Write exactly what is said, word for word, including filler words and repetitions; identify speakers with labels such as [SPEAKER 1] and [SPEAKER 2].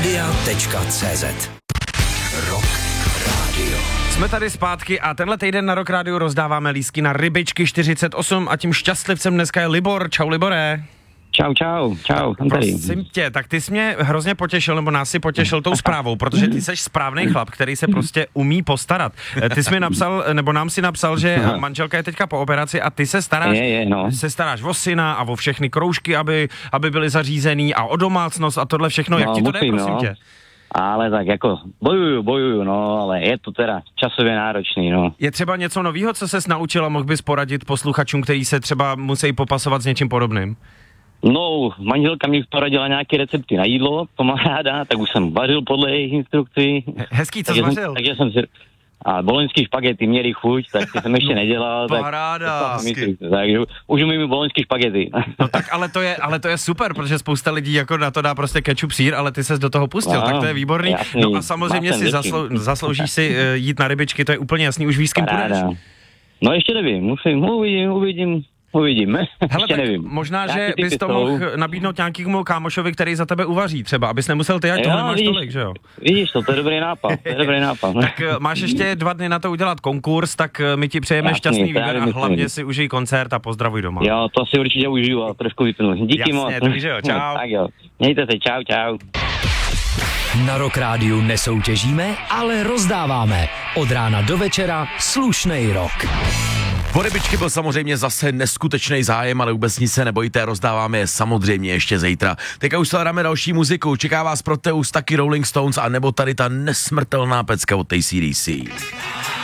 [SPEAKER 1] Radia tečka cé zet. Rock Radio.
[SPEAKER 2] Jsme tady zpátky a tenhle týden na Rock Radio rozdáváme lístky na Rybičky čtyřicet osm a tím šťastlivcem dneska je Libor. Čau, Libore.
[SPEAKER 3] Čau, čau, čau, jsem tady.
[SPEAKER 2] Prosím tě, tak ty jsi mě hrozně potěšil, nebo nás si potěšil tou zprávou, protože ty jsi správný chlap, který se prostě umí postarat. Ty jsi mi napsal, nebo nám si napsal, že manželka je teďka po operaci a ty se staráš,
[SPEAKER 3] je, je, no.
[SPEAKER 2] se staráš o syna a o všechny kroužky, aby, aby byly zařízený a o domácnost a tohle všechno. Jak
[SPEAKER 3] no,
[SPEAKER 2] ti to
[SPEAKER 3] musím,
[SPEAKER 2] jde, prosím
[SPEAKER 3] no.
[SPEAKER 2] tě?
[SPEAKER 3] Ale tak jako bojuju, bojuju, no, ale je to teda časově náročný, no.
[SPEAKER 2] Je třeba něco novýho, co ses naučil a mohl bys poradit posluchačům, kteří se třeba musí popasovat s něčím podobným?
[SPEAKER 3] No, manželka mi poradila nějaké recepty na jídlo, to má ráda, tak už jsem vařil podle jejich instrukcí.
[SPEAKER 2] Hezký, co jsi vařil?
[SPEAKER 3] Takže jsem si... A boloňský špagety měli chuť, tak ty jsem ještě nedělal.
[SPEAKER 2] Paráda.
[SPEAKER 3] Takže už umím boloňský špagety.
[SPEAKER 2] No tak ale to, je, ale to je super, protože spousta lidí jako na to dá prostě ketchup, sír, ale ty ses do toho pustil, no, tak to je výborný. Jasný, no a samozřejmě si zaslou, zasloužíš si uh, jít na Rybičky, to je úplně jasný, už víš, s kým půjdeš.
[SPEAKER 3] No ještě nevím, musím, uvidím, uvidím. Uvidíme,
[SPEAKER 2] hele,
[SPEAKER 3] ještě nevím.
[SPEAKER 2] Možná, že bys to mohl nabídnout nějakému kámošovi, který za tebe uvaří třeba, abys nemusel ty, ať toho nemáš
[SPEAKER 3] vidíš,
[SPEAKER 2] tolik, že jo?
[SPEAKER 3] Vidíš to, to je dobrý nápad, to je dobrý nápad.
[SPEAKER 2] Tak máš ještě dva dny na to udělat konkurs, tak my ti přejeme jasný, šťastný výběr a hlavně si užij koncert a pozdravuj doma.
[SPEAKER 3] Jo, to si určitě užiju a trošku vypnu. Díky
[SPEAKER 2] jasně,
[SPEAKER 3] moc.
[SPEAKER 2] Jasně, takže jo, čau.
[SPEAKER 3] No, tak jo, mějte se, čau, čau.
[SPEAKER 1] Na Rock Rádiu nesoutěžíme, ale rozdáváme. Od rána do večera slušnej rock.
[SPEAKER 4] Po Rybičky byl samozřejmě zase neskutečný zájem, ale vůbec nic se nebojte, rozdáváme je samozřejmě ještě zítra. Teďka už se dáme další muziku, čeká vás Proteus, taky Rolling Stones a nebo tady ta nesmrtelná pecka od té C D C.